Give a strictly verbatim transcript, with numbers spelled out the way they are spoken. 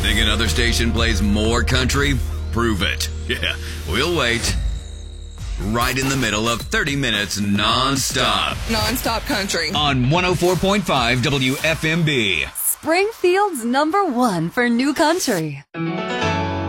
Think another station plays more country? Prove it. Yeah, we'll wait. Right in the middle of thirty minutes non-stop. Non-stop country. On one oh four point five W F M B. Springfield's number one for new country.